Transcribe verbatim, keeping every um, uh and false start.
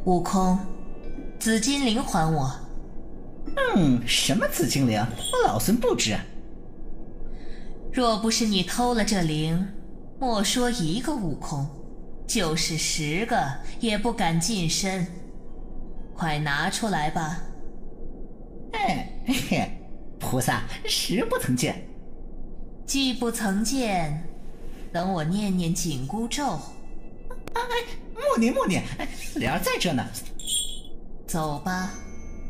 悟空，紫金铃还我。 嗯，什么紫金铃？老孙不知。 若不是你偷了这铃，莫说一个悟空，就是十个也不敢近身。快拿出来吧。 哎嘿嘿，菩萨实不曾见。 既不曾见，等我念念紧箍咒。 哎，默念默念，莲儿在这呢。 走吧。